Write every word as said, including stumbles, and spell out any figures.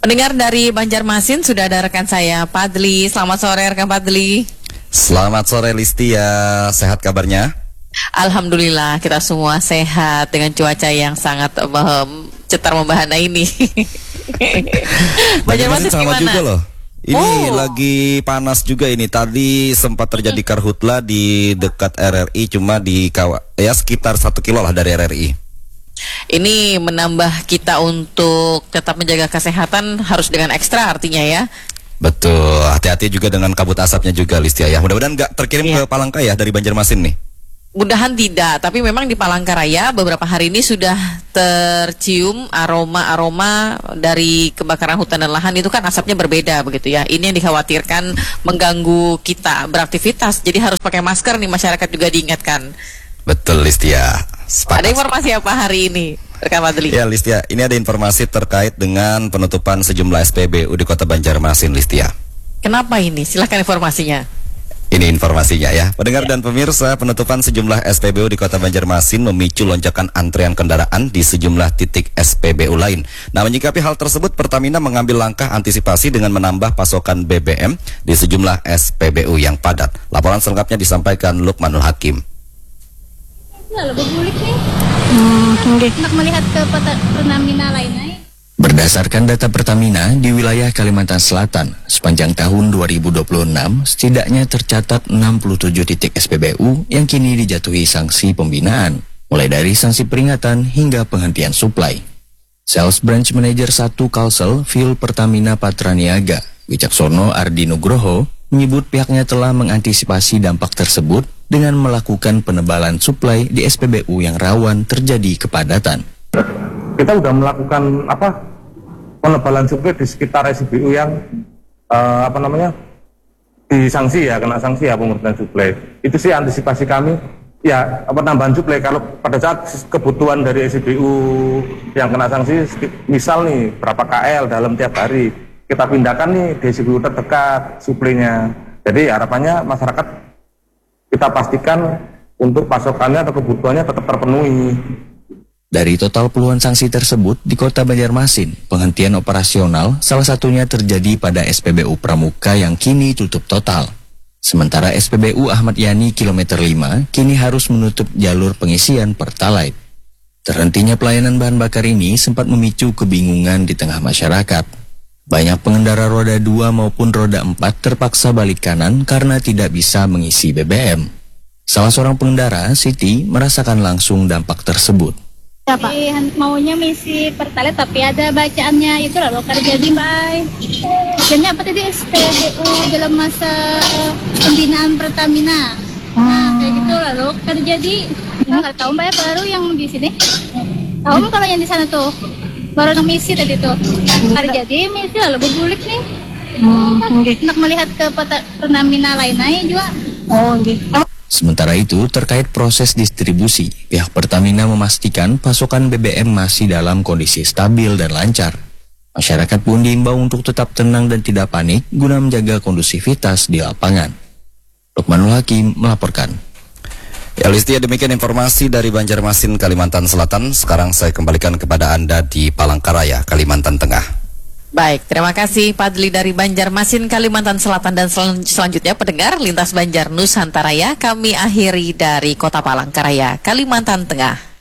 Pendengar dari Banjarmasin, sudah ada rekan saya Padli. Selamat sore rekan Padli. Selamat sore Listia, sehat kabarnya? Alhamdulillah kita semua sehat dengan cuaca yang sangat um, cetar membahana ini. Banjarmasin sama gimana? juga loh. Ini Oh. lagi panas juga ini. Tadi sempat terjadi karhutla di dekat R R I, cuma di kawa, ya sekitar satu kilo lah dari R R I. Ini menambah kita untuk tetap menjaga kesehatan harus dengan ekstra artinya ya. Betul, hati-hati juga dengan kabut asapnya juga Listia ya. Mudah-mudahan nggak terkirim Iya. ke Palangka ya dari Banjarmasin nih. Mudahan tidak, tapi memang di Palangkaraya beberapa hari ini sudah tercium aroma-aroma dari kebakaran hutan dan lahan. Itu kan asapnya berbeda begitu ya. Ini yang dikhawatirkan mengganggu kita beraktivitas. Jadi harus pakai masker nih, masyarakat juga diingatkan. Betul Listia. Sepakat. Ada informasi apa hari ini, rekan Madli? Ya Listia, ini ada informasi terkait dengan penutupan sejumlah S P B U di Kota Banjarmasin Listia. Kenapa ini? Silahkan informasinya. Ini informasinya ya. Pendengar dan pemirsa, penutupan sejumlah S P B U di Kota Banjarmasin memicu lonjakan antrean kendaraan di sejumlah titik S P B U lain. Nah, menyikapi hal tersebut, Pertamina mengambil langkah antisipasi dengan menambah pasokan B B M di sejumlah S P B U yang padat. Laporan selengkapnya disampaikan Lukmanul Hakim. Lalu bergulik nih. Hmm, okay. Untuk melihat ke Pertamina lainnya. Berdasarkan data Pertamina di wilayah Kalimantan Selatan, sepanjang tahun dua ribu dua puluh enam, setidaknya tercatat enam puluh tujuh titik S P B U yang kini dijatuhi sanksi pembinaan, mulai dari sanksi peringatan hingga penghentian suplai. Sales Branch Manager satu Kalsel Fuel Pertamina Patraniaga, Wicaksono Ardi Nugroho, menyebut pihaknya telah mengantisipasi dampak tersebut dengan melakukan penebalan suplai di S P B U yang rawan terjadi kepadatan. Kita sudah melakukan apa penebalan suplai di sekitar S P B U yang uh, apa namanya disanksi ya, kena sanksi ya pengurusan suplai. Itu sih antisipasi kami ya, penambahan suplai kalau pada saat kebutuhan dari S P B U yang kena sanksi, misal nih berapa K L dalam tiap hari, kita pindahkan nih di S P B U terdekat suplainya. Jadi harapannya masyarakat kita pastikan untuk pasokannya atau kebutuhannya tetap terpenuhi. Dari total puluhan sanksi tersebut di Kota Banjarmasin, penghentian operasional salah satunya terjadi pada S P B U Pramuka yang kini tutup total. Sementara S P B U Ahmad Yani kilometer lima kini harus menutup jalur pengisian Pertalite. Terhentinya pelayanan bahan bakar ini sempat memicu kebingungan di tengah masyarakat. Banyak pengendara roda dua maupun roda empat terpaksa balik kanan karena tidak bisa mengisi B B M. Salah seorang pengendara, Siti, merasakan langsung dampak tersebut. Siapa? Maunya misi Pertalite tapi ada bacaannya itu loh kerja di Mbak. Bacaannya apa tadi S P B U dalam masa pembinaan Pertamina. Nah kayak gitu lalu kerja di nggak tahu Mbak baru yang di sini. Tahu kalau yang di sana tuh baru yang misi tadi tuh kerja di misi lalu bergulik nih. Hmm, okay. Untuk melihat ke Pertamina lainnya juga. Oh, okay. Sementara itu, terkait proses distribusi, pihak Pertamina memastikan pasokan B B M masih dalam kondisi stabil dan lancar. Masyarakat pun diimbau untuk tetap tenang dan tidak panik guna menjaga kondusivitas di lapangan. Lukmanul Hakim melaporkan. Ya Listia, demikian informasi dari Banjarmasin, Kalimantan Selatan. Sekarang saya kembalikan kepada Anda di Palangkaraya, Kalimantan Tengah. Baik, terima kasih Padli dari Banjarmasin, Kalimantan Selatan. Dan sel selanjutnya pendengar Lintas Banjar Nusantara ya, kami akhiri dari Kota Palangkaraya, Kalimantan Tengah.